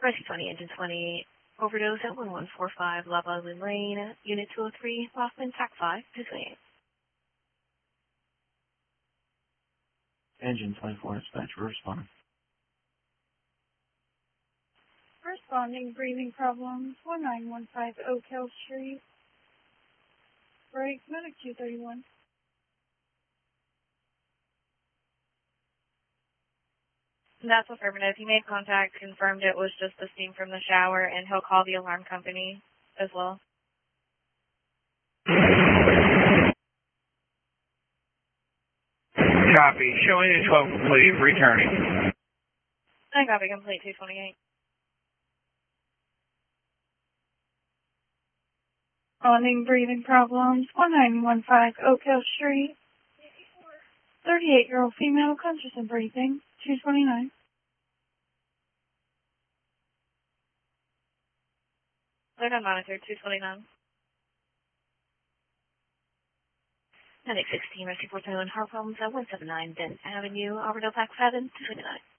Rescue 20, Engine 20, overdose at 1145 Lava Island Lane, Unit 203, Hoffman, TAC 5, 228. Engine 24, dispatch, respond. Responding, breathing problems, 1915 Oak Hill Street. Break, medic 231. That's affirmative. He made contact, confirmed it was just the steam from the shower, and he'll call the alarm company as well. Copy. Showing you 12 complete. Returning. I copy complete 228. Responding, breathing problems, 1915 Oak Hill Street. 38-year-old female, conscious and breathing, 229. They're on monitor 229. Medic 16, Rescue 421, heart problems at 179 Dent Avenue, Auburndale, TAC 7, 229.